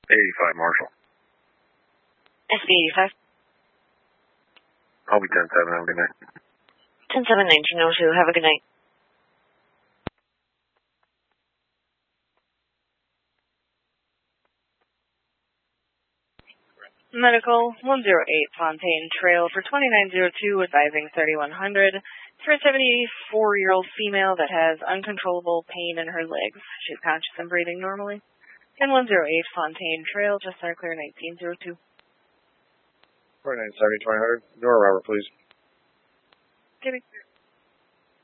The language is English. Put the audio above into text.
85 Marshall. SB 85. I'll be 10-7. Have a good night. 10-7, 1902. Have a good night. Medical 108 Fontaine Trail for 2902, advising 3100 for a 74-year-old female that has uncontrollable pain in her legs. She's conscious and breathing normally. And 108 Fontaine Trail, just are clear 1902. 4970, 2000. Nora Robert, please. Kidding.